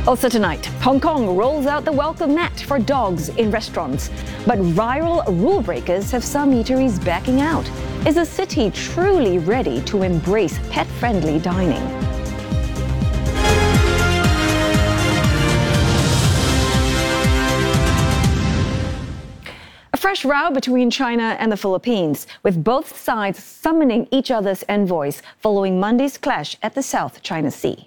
Also tonight, Hong Kong rolls out the welcome mat for dogs in restaurants. But viral rule breakers have some eateries backing out. Is the city truly ready to embrace pet-friendly dining? A fresh row between China and the Philippines, with both sides summoning each other's envoys following Monday's clash at the South China Sea.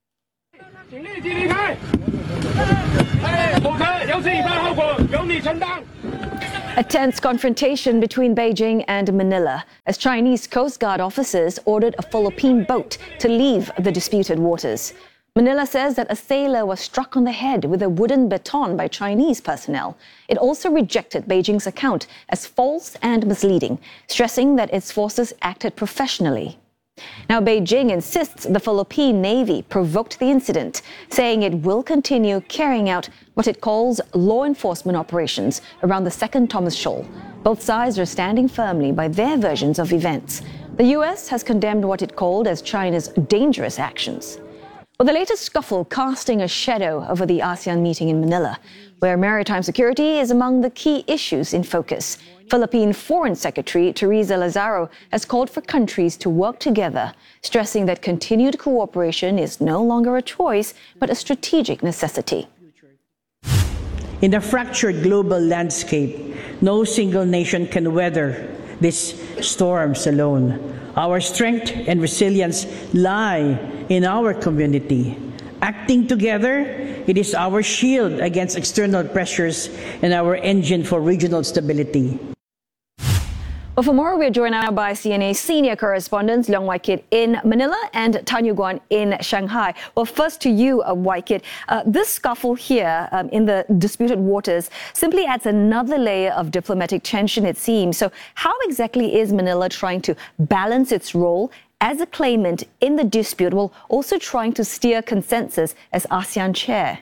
A tense confrontation between Beijing and Manila as Chinese Coast Guard officers ordered a Philippine boat to leave the disputed waters. Manila says that a sailor was struck on the head with a wooden baton by Chinese personnel. It also rejected Beijing's account as false and misleading, stressing that its forces acted professionally. Now, Beijing insists the Philippine Navy provoked the incident, saying it will continue carrying out what it calls law enforcement operations around the second Thomas Shoal. Both sides are standing firmly by their versions of events. The U.S. has condemned what it called as China's dangerous actions. Well, the latest scuffle casting a shadow over the ASEAN meeting in Manila, where maritime security is among the key issues in focus. Philippine Foreign Secretary Teresa Lazaro has called for countries to work together, stressing that continued cooperation is no longer a choice, but a strategic necessity. In the fractured global landscape, no single nation can weather these storms alone. Our strength and resilience lie in our community. Acting together, it is our shield against external pressures and our engine for regional stability. Well, for more, we're joined now by CNA senior correspondents Leong Wai Kit in Manila and Tan Yu Guan in Shanghai. Well, first to you, Wai Kit. This scuffle here in the disputed waters simply adds another layer of diplomatic tension, it seems. So how exactly is Manila trying to balance its role as a claimant in the dispute while also trying to steer consensus as ASEAN chair?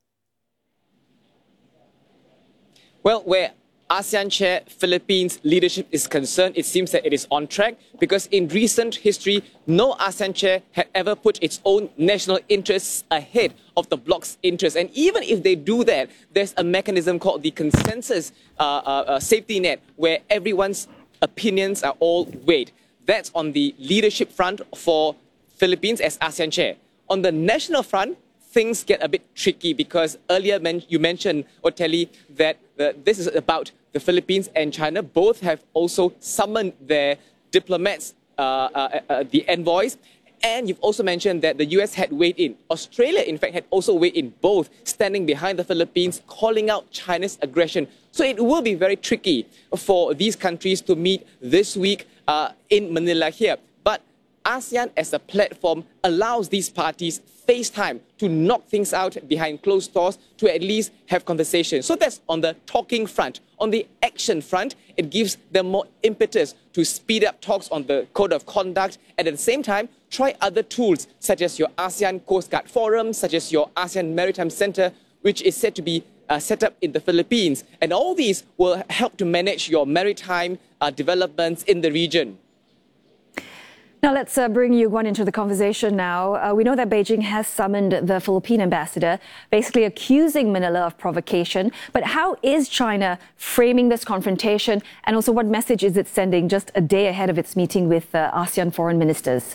Well, where ASEAN chair Philippines leadership is concerned, it seems that it is on track because in recent history, no ASEAN chair had ever put its own national interests ahead of the bloc's interests. And even if they do that, there's a mechanism called the consensus safety net where everyone's opinions are all weighed. That's on the leadership front for Philippines as ASEAN chair. On the national front, things get a bit tricky because earlier you mentioned, Otelli, that this is about the Philippines and China. Both have also summoned their diplomats, the envoys. And you've also mentioned that the US had weighed in. Australia, in fact, had also weighed in, both standing behind the Philippines, calling out China's aggression. So it will be very tricky for these countries to meet this week in Manila here. But ASEAN as a platform allows these parties face time to knock things out behind closed doors, to at least have conversations. So that's on the talking front. On the action front, it gives them more impetus to speed up talks on the code of conduct and at the same time try other tools such as your ASEAN Coast Guard Forum, such as your ASEAN Maritime Center, which is said to be set up in the Philippines. And all these will help to manage your maritime developments in the region. Now let's bring Yu Guan into the conversation now. We know that Beijing has summoned the Philippine ambassador, basically accusing Manila of provocation. But how is China framing this confrontation? And also what message is it sending just a day ahead of its meeting with ASEAN foreign ministers?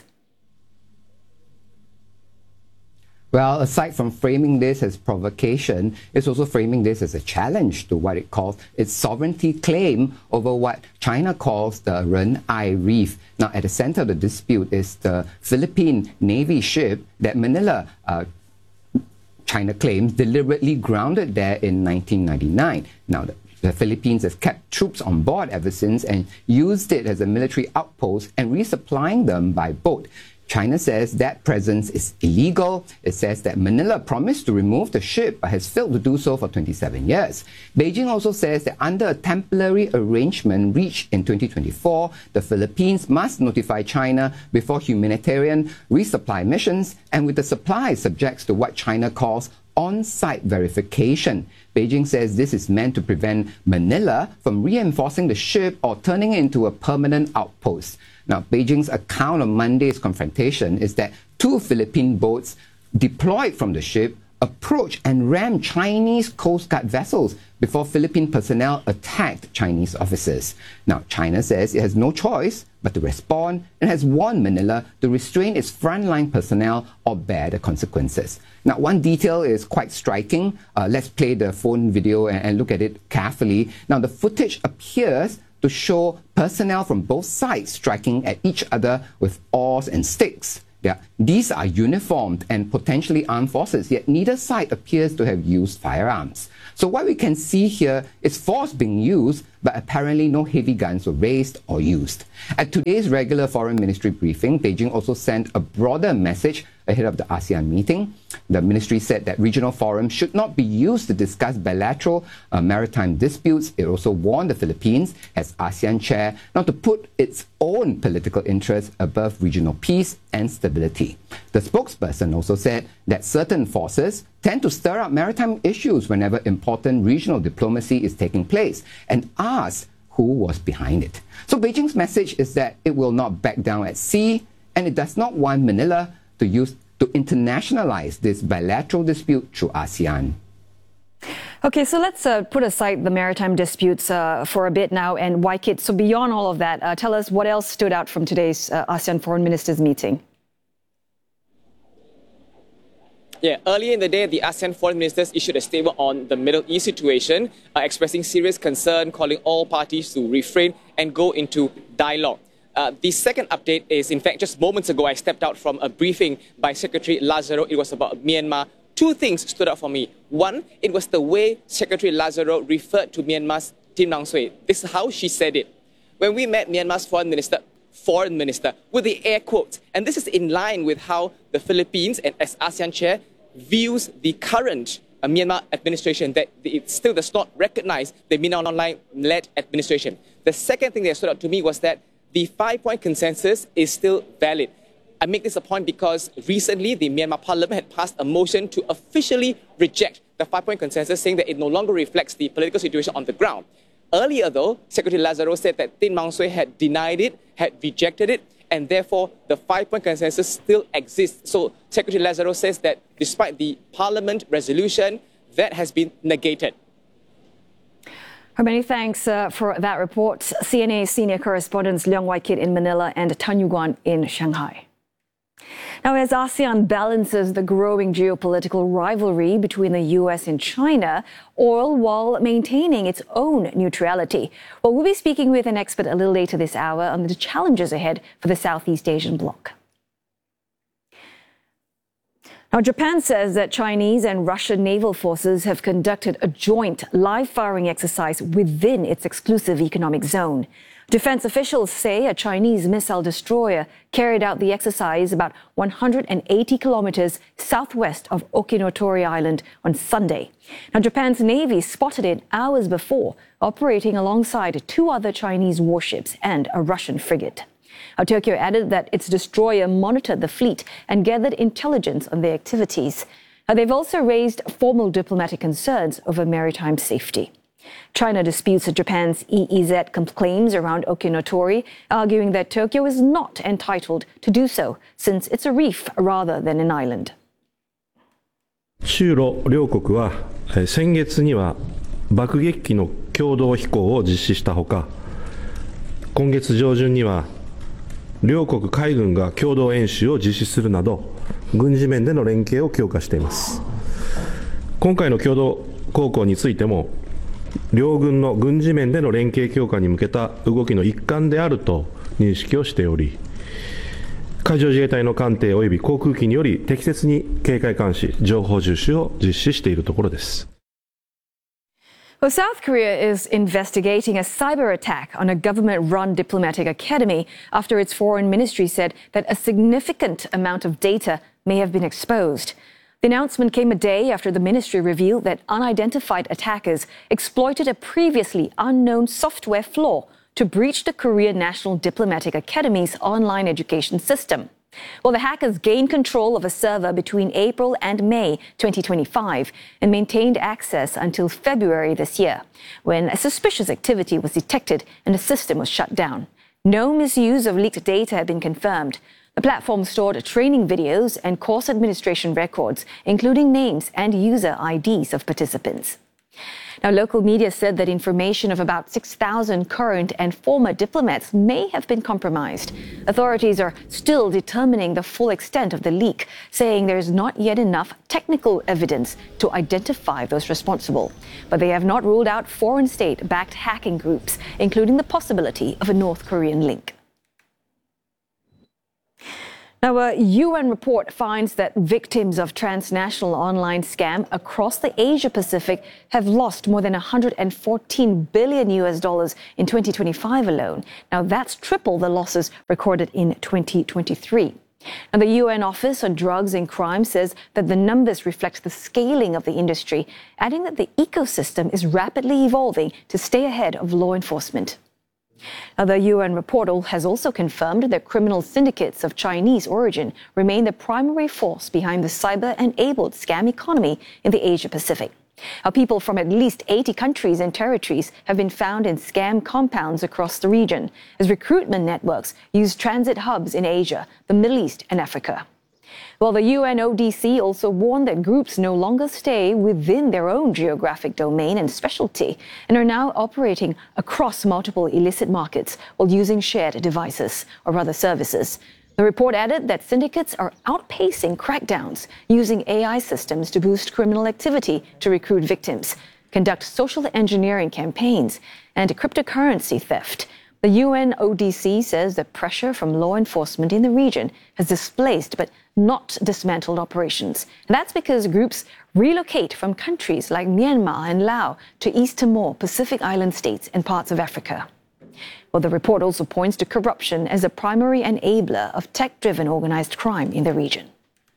Well, aside from framing this as provocation, it's also framing this as a challenge to what it calls its sovereignty claim over what China calls the Ren Ai Reef. Now, at the center of the dispute is the Philippine Navy ship that Manila, China claims, deliberately grounded there in 1999. Now, the Philippines has kept troops on board ever since and used it as a military outpost and resupplying them by boat. China says that presence is illegal. It says that Manila promised to remove the ship but has failed to do so for 27 years. Beijing also says that under a temporary arrangement reached in 2024, the Philippines must notify China before humanitarian resupply missions and with the supply subjects to what China calls on-site verification. Beijing says this is meant to prevent Manila from reinforcing the ship or turning it into a permanent outpost. Now, Beijing's account of Monday's confrontation is that 2 Philippine boats deployed from the ship approached and rammed Chinese Coast Guard vessels before Philippine personnel attacked Chinese officers. Now, China says it has no choice but to respond and has warned Manila to restrain its frontline personnel or bear the consequences. Now, one detail is quite striking. Let's play the phone video and look at it carefully. Now, the footage appears to show personnel from both sides striking at each other with oars and sticks. Yeah, these are uniformed and potentially armed forces, yet neither side appears to have used firearms. So what we can see here is force being used, but apparently no heavy guns were raised or used. At today's regular foreign ministry briefing, Beijing also sent a broader message ahead of the ASEAN meeting. The ministry said that regional forums should not be used to discuss bilateral maritime disputes. It also warned the Philippines, as ASEAN chair, not to put its own political interests above regional peace and stability. The spokesperson also said that certain forces tend to stir up maritime issues whenever important regional diplomacy is taking place, and asked who was behind it. So Beijing's message is that it will not back down at sea, and it does not want Manila to internationalize this bilateral dispute through ASEAN. Okay, so let's put aside the maritime disputes for a bit now and WIKIT. So beyond all of that, tell us what else stood out from today's ASEAN foreign ministers meeting. Yeah, earlier in the day, the ASEAN foreign ministers issued a statement on the Middle East situation, expressing serious concern, calling all parties to refrain and go into dialogue. The second update is, in fact, just moments ago, I stepped out from a briefing by Secretary Lazaro. It was about Myanmar. Two things stood out for me. One, it was the way Secretary Lazaro referred to Myanmar's Tin Maung Sui. This is how she said it. When we met Myanmar's foreign minister, with the air quotes. And this is in line with how the Philippines, and as ASEAN chair, views the current Myanmar administration, that it still does not recognize the Min Aung Hlaing-led administration. The second thing that stood out to me was that the 5-point consensus is still valid. I make this a point because recently the Myanmar parliament had passed a motion to officially reject the 5-point consensus, saying that it no longer reflects the political situation on the ground. Earlier, though, Secretary Lazaro said that Tin Maung Sui had denied it, had rejected it, and therefore the 5-point consensus still exists. So Secretary Lazaro says that despite the parliament resolution, that has been negated. Many thanks for that report. CNA senior correspondents Leong Wai-kit in Manila and Tan Yu-guan in Shanghai. Now, as ASEAN balances the growing geopolitical rivalry between the U.S. and China, all while maintaining its own neutrality. Well, we'll be speaking with an expert a little later this hour on the challenges ahead for the Southeast Asian bloc. Now, Japan says that Chinese and Russian naval forces have conducted a joint live-firing exercise within its exclusive economic zone. Defense officials say a Chinese missile destroyer carried out the exercise about 180 kilometers southwest of Okinotori Island on Sunday. Now, Japan's Navy spotted it hours before, operating alongside 2 other Chinese warships and a Russian frigate. Now, Tokyo added that its destroyer monitored the fleet and gathered intelligence on their activities. Now, they've also raised formal diplomatic concerns over maritime safety. China disputes Japan's EEZ claims around Okinotori, arguing that Tokyo is not entitled to do so, since it's a reef rather than an island. 中ロ両国は先月には爆撃機の共同飛行を実施したほか、今月上旬には両国海軍が共同演習を実施するなど、軍事面での連携を強化しています。今回の共同航行についても、両軍の軍事面での連携強化に向けた動きの一環であると認識をしており、海上自衛隊の艦艇及び航空機により適切に警戒監視、情報収集を実施しているところです。 Well, South Korea is investigating a cyber attack on a government-run diplomatic academy after its foreign ministry said that a significant amount of data may have been exposed. The announcement came a day after the ministry revealed that unidentified attackers exploited a previously unknown software flaw to breach the Korean National Diplomatic Academy's online education system. Well, the hackers gained control of a server between April and May 2025 and maintained access until February this year, when a suspicious activity was detected and the system was shut down. No misuse of leaked data had been confirmed. The platform stored training videos and course administration records, including names and user IDs of participants. Now, local media said that information of about 6,000 current and former diplomats may have been compromised. Authorities are still determining the full extent of the leak, saying there is not yet enough technical evidence to identify those responsible. But they have not ruled out foreign state-backed hacking groups, including the possibility of a North Korean link. Now, a UN report finds that victims of transnational online scam across the Asia-Pacific have lost more than $114 billion in 2025 alone. Now, that's triple the losses recorded in 2023. Now, the UN Office on Drugs and Crime says that the numbers reflect the scaling of the industry, adding that the ecosystem is rapidly evolving to stay ahead of law enforcement. Now, the UN report has also confirmed that criminal syndicates of Chinese origin remain the primary force behind the cyber-enabled scam economy in the Asia-Pacific. Now, people from at least 80 countries and territories have been found in scam compounds across the region, as recruitment networks use transit hubs in Asia, the Middle East, and Africa. Well, the UNODC also warned that groups no longer stay within their own geographic domain and specialty and are now operating across multiple illicit markets while using shared devices, or rather services. The report added that syndicates are outpacing crackdowns, using AI systems to boost criminal activity to recruit victims, conduct social engineering campaigns, and cryptocurrency theft. The UNODC says that pressure from law enforcement in the region has displaced but not dismantled operations. And that's because groups relocate from countries like Myanmar and Laos to East Timor, Pacific Island states, and parts of Africa. Well, the report also points to corruption as a primary enabler of tech-driven organized crime in the region.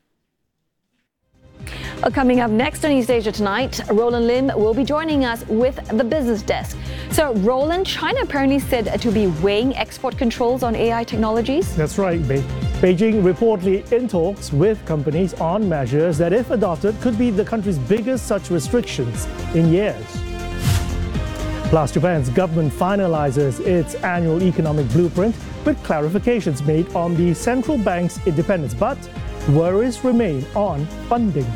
Well, coming up next on East Asia Tonight, Roland Lim will be joining us with the business desk. So, Roland, China apparently said to be weighing export controls on AI technologies. That's right, Beijing reportedly in talks with companies on measures that, if adopted, could be the country's biggest such restrictions in years. Plus, Japan's government finalizes its annual economic blueprint with clarifications made on the central bank's independence, but worries remain on funding.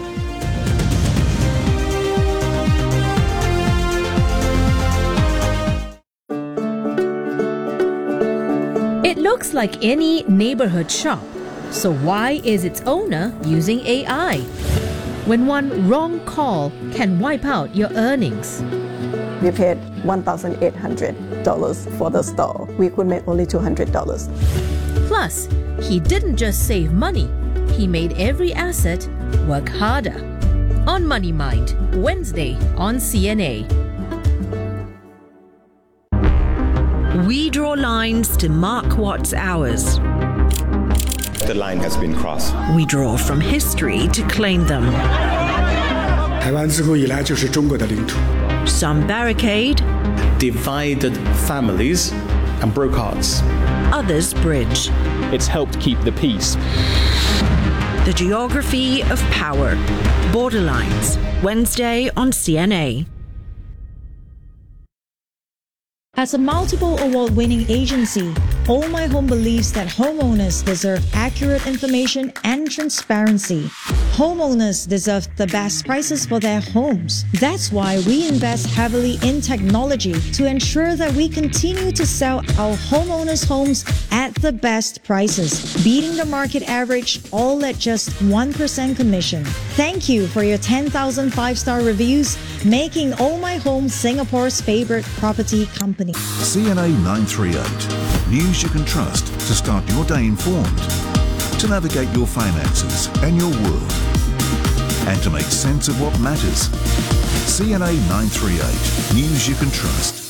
It looks like any neighborhood shop. So why is its owner using AI? When one wrong call can wipe out your earnings. We paid $1,800 for the store. We could make only $200. Plus, he didn't just save money, he made every asset work harder. On Money Mind, Wednesday on CNA. We draw lines to mark what's ours. The line has been crossed. We draw from history to claim them. 台湾自古以来就是中国的领土。 Some barricade, Divided families and broke hearts. others bridge. It's helped keep the peace. The geography of power. Borderlines, Wednesday on CNA. As a multiple award-winning agency, Oh My Home believes that homeowners deserve accurate information and transparency. Homeowners deserve the best prices for their homes. That's why we invest heavily in technology to ensure that we continue to sell our homeowners' homes at the best prices, beating the market average, all at just 1% commission. Thank you for your 10,000 five-star reviews, making Oh My Home Singapore's favorite property company. CNA 938. News you can trust to start your day informed, to navigate your finances and your world, and to make sense of what matters. CNA 938. News you can trust.